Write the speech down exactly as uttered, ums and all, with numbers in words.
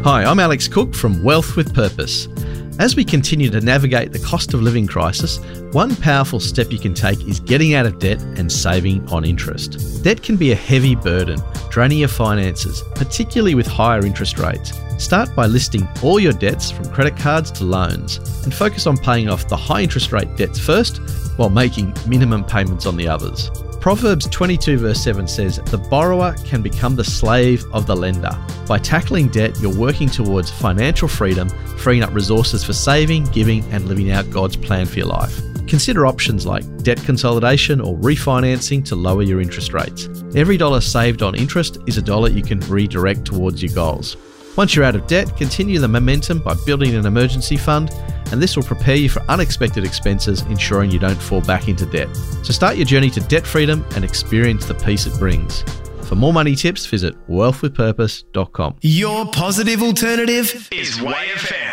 Hi, I'm Alex Cook from Wealth with Purpose. As we continue to navigate the cost of living crisis, one powerful step you can take is getting out of debt and saving on interest. Debt can be a heavy burden, draining your finances, particularly with higher interest rates. Start by listing all your debts from credit cards to loans and focus on paying off the high interest rate debts first while making minimum payments on the others. Proverbs twenty-two verse seven says, "The borrower can become the slave of the lender." By tackling debt, you're working towards financial freedom, freeing up resources for saving, giving, and living out God's plan for your life. Consider options like debt consolidation or refinancing to lower your interest rates. Every dollar saved on interest is a dollar you can redirect towards your goals. Once you're out of debt, continue the momentum by building an emergency fund, and this will prepare you for unexpected expenses, ensuring you don't fall back into debt. So start your journey to debt freedom and experience the peace it brings. For more money tips, visit wealth with purpose dot com. Your positive alternative is Y F M.